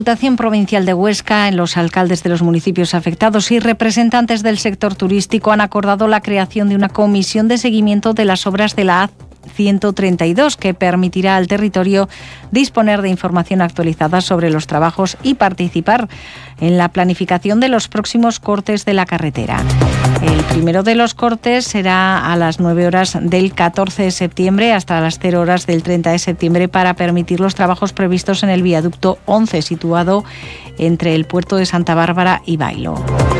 Diputación Provincial de Huesca, los alcaldes de los municipios afectados y representantes del sector turístico han acordado la creación de una comisión de seguimiento de las obras de la A132 que permitirá al territorio disponer de información actualizada sobre los trabajos y participar en la planificación de los próximos cortes de la carretera. El primero de los cortes será a las 9 horas del 14 de septiembre hasta las 0 horas del 30 de septiembre para permitir los trabajos previstos en el viaducto 11 situado entre el puerto de Santa Bárbara y Bailo.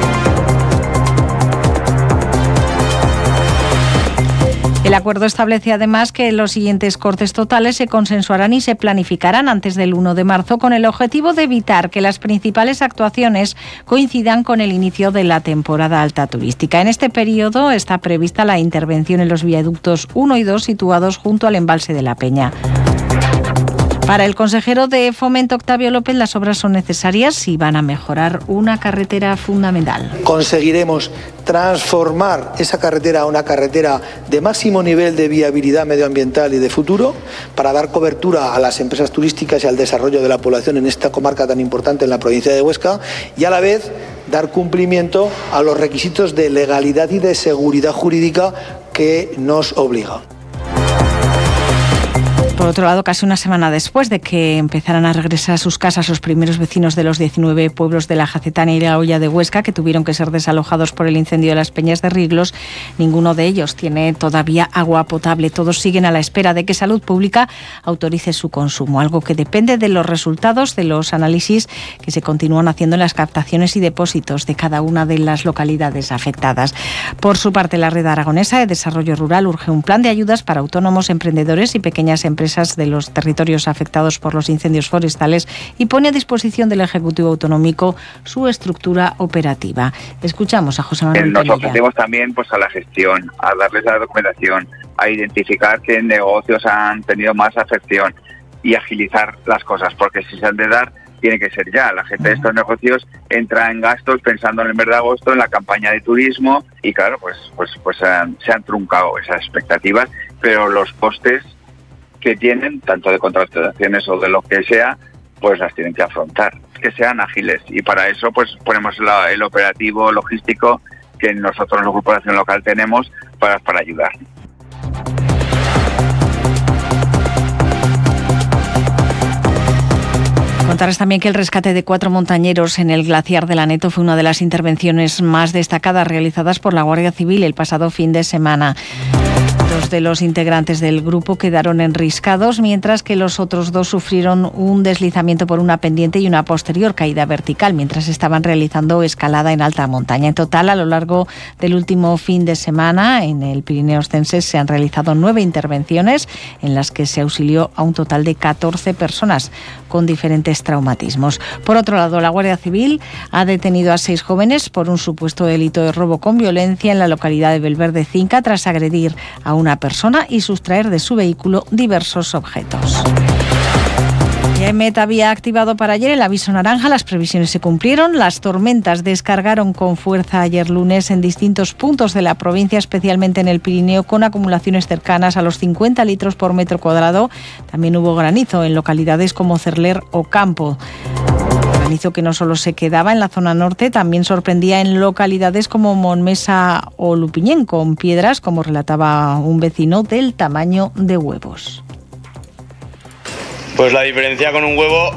El acuerdo establece además que los siguientes cortes totales se consensuarán y se planificarán antes del 1 de marzo con el objetivo de evitar que las principales actuaciones coincidan con el inicio de la temporada alta turística. En este periodo está prevista la intervención en los viaductos 1 y 2 situados junto al embalse de la Peña. Para el consejero de Fomento, Octavio López, las obras son necesarias y van a mejorar una carretera fundamental. Conseguiremos transformar esa carretera a una carretera de máximo nivel de viabilidad medioambiental y de futuro para dar cobertura a las empresas turísticas y al desarrollo de la población en esta comarca tan importante en la provincia de Huesca y a la vez dar cumplimiento a los requisitos de legalidad y de seguridad jurídica que nos obliga. Por otro lado, casi una semana después de que empezaran a regresar a sus casas los primeros vecinos de los 19 pueblos de la Jacetania y la Hoya de Huesca, que tuvieron que ser desalojados por el incendio de las Peñas de Riglos, ninguno de ellos tiene todavía agua potable. Todos siguen a la espera de que Salud Pública autorice su consumo, algo que depende de los resultados de los análisis que se continúan haciendo en las captaciones y depósitos de cada una de las localidades afectadas. Por su parte, la Red Aragonesa de Desarrollo Rural urge un plan de ayudas para autónomos, emprendedores y pequeñas empresas de los territorios afectados por los incendios forestales y pone a disposición del Ejecutivo Autonómico su estructura operativa. Escuchamos a José Manuel Nos Pelilla. ofrecemos también a la gestión, a darles la documentación, a identificar qué negocios han tenido más afección y agilizar las cosas, porque si se han de dar, tiene que ser ya. La gente de estos negocios entra en gastos pensando en el mes de agosto, en la campaña de turismo y claro, se han truncado esas expectativas, pero los costes que tienen, tanto de contrataciones o de lo que sea, pues las tienen que afrontar, que sean ágiles. Y para eso pues ponemos el operativo logístico que nosotros en la Corporación Local tenemos para ayudar. Contarles también que el rescate de 4 montañeros en el glaciar de la Neto fue una de las intervenciones más destacadas realizadas por la Guardia Civil el pasado fin de semana. 2 de los integrantes del grupo quedaron enriscados, mientras que los otros 2 sufrieron un deslizamiento por una pendiente y una posterior caída vertical, mientras estaban realizando escalada en alta montaña. En total, a lo largo del último fin de semana, en el Pirineo Ostense se han realizado 9 intervenciones en las que se auxilió a un total de 14 personas con diferentes traumatismos. Por otro lado, la Guardia Civil ha detenido a 6 jóvenes por un supuesto delito de robo con violencia en la localidad de Belverde Cinca tras agredir a una persona y sustraer de su vehículo diversos objetos. Y EMET había activado para ayer el aviso naranja, las previsiones se cumplieron, las tormentas descargaron con fuerza ayer lunes en distintos puntos de la provincia, especialmente en el Pirineo, con acumulaciones cercanas a los 50 litros por metro cuadrado. También hubo granizo en localidades como Cerler o Campo. Granizo que no solo se quedaba en la zona norte, también sorprendía en localidades como Monmesa o Lupiñén, con piedras, como relataba un vecino, del tamaño de huevos. Pues la diferencia con un huevo,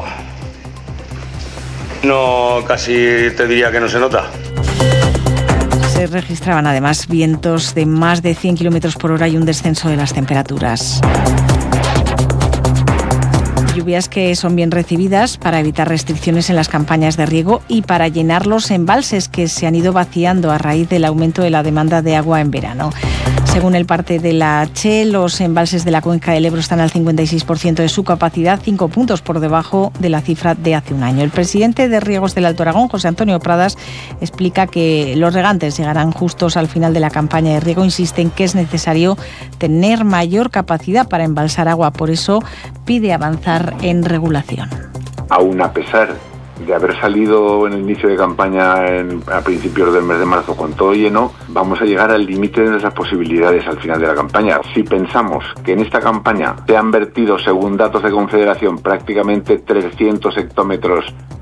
casi te diría que no se nota. Se registraban además vientos de más de 100 km por hora y un descenso de las temperaturas. Lluvias que son bien recibidas para evitar restricciones en las campañas de riego y para llenar los embalses que se han ido vaciando a raíz del aumento de la demanda de agua en verano. Según el parte de la CHE, los embalses de la cuenca del Ebro están al 56% de su capacidad, 5 puntos por debajo de la cifra de hace un año. El presidente de Riegos del Alto Aragón, José Antonio Pradas, explica que los regantes llegarán justos al final de la campaña de riego. Insiste en que es necesario tener mayor capacidad para embalsar agua. Por eso pide avanzar en regulación. Aún a pesar de haber salido en el inicio de campaña a principios del mes de marzo con todo lleno, vamos a llegar al límite de nuestras posibilidades al final de la campaña. Si pensamos que en esta campaña se han vertido, según datos de Confederación, prácticamente 300 hectómetros